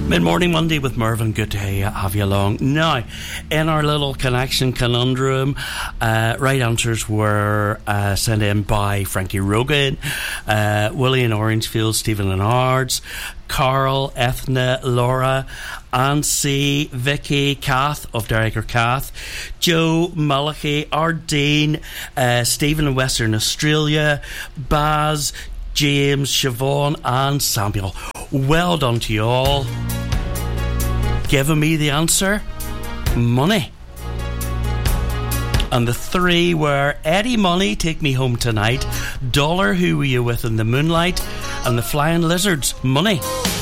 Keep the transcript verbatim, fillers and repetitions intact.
Mid-morning Monday with Mervyn. Good to have you along. Now, in our little connection conundrum, uh, right answers were uh, sent in by Frankie Rogan, uh, Willie in Orangefield, Stephen in Ards, Carl, Ethna, Laura, Ansi, Vicky, Kath of Derricker Kath, Joe, Malachi, Ardeen, uh, Stephen in Western Australia, Baz, James, Siobhan and Samuel. Well done to you all. Giving me the answer, money. And the three were Eddie Money, Take Me Home Tonight, Dollar, Who Were You With in the Moonlight, and the Flying Lizards, Money.